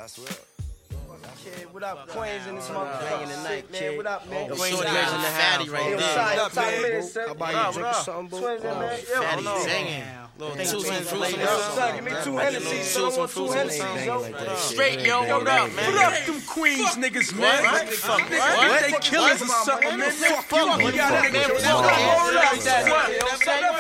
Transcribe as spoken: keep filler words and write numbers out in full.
That's real. Kid, what up, Queens in this motherfucking tonight, man? What up, man? Queens in the house, right there. What up, man? How about you drink something, boo? Twins in there? Fatty singing. Little two some fruits and Son, give me two Hennessy's, son. I want two Hennessy's, yo. Straight, yo, what up, man? What up, them Queens niggas, man? What? Fuck, niggas think they killers or something, man. Fuck you, you got man. niggas. Fuck, Hold up, man. son.